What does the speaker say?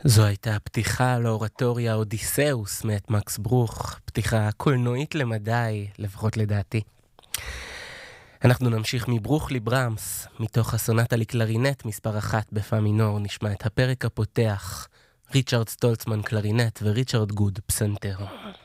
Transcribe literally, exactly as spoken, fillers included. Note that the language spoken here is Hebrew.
זו הייתה פתיחה לאורטוריה אודיסאוס מאת מקס ברוך, פתיחה קולנועית למדי, לפחות לדעתי. אנחנו נמשיך מברוך לברמס, מתוך הסונטה לקלרינט מספר אחת בפא מינור, נשמע את הפרק הפותח, ריצ'רד סטולצמן קלרינט וריצ'רד גוד פסנתר.